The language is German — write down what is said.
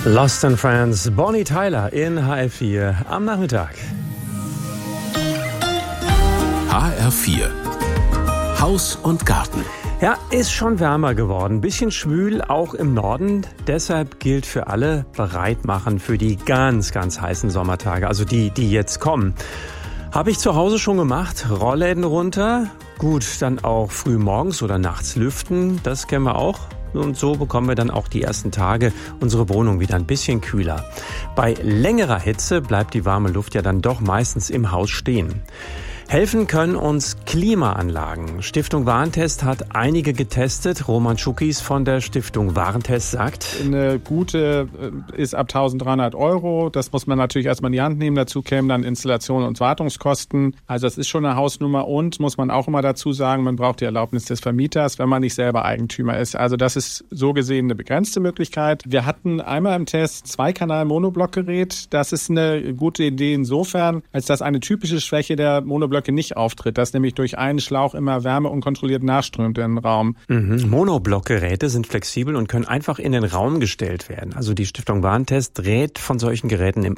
Lost in France, Bonnie Tyler in HR4 am Nachmittag. HR4 Haus und Garten. Ja, ist schon wärmer geworden. Bisschen schwül, auch im Norden. Deshalb gilt für alle, bereit machen für die ganz, ganz heißen Sommertage. Also die jetzt kommen. Habe ich zu Hause schon gemacht. Rollläden runter. Gut, dann auch früh morgens oder nachts lüften. Das kennen wir auch. Und so bekommen wir dann auch die ersten Tage unsere Wohnung wieder ein bisschen kühler. Bei längerer Hitze bleibt die warme Luft ja dann doch meistens im Haus stehen. Helfen können uns Klimaanlagen. Stiftung Warentest hat einige getestet. Roman Schukis von der Stiftung Warentest sagt: Eine gute ist ab 1.300 €. Das muss man natürlich erstmal in die Hand nehmen. Dazu kämen dann Installation und Wartungskosten. Also das ist schon eine Hausnummer und, muss man auch immer dazu sagen, man braucht die Erlaubnis des Vermieters, wenn man nicht selber Eigentümer ist. Also das ist so gesehen eine begrenzte Möglichkeit. Wir hatten einmal im Test 2-Kanal-Monoblockgerät. Das ist eine gute Idee insofern, als dass eine typische Schwäche der Monoblöcke nicht auftritt, dass nämlich durch einen Schlauch immer Wärme unkontrolliert nachströmt in den Raum. Monoblockgeräte sind flexibel und können einfach in den Raum gestellt werden. Also die Stiftung Warentest rät von solchen Geräten im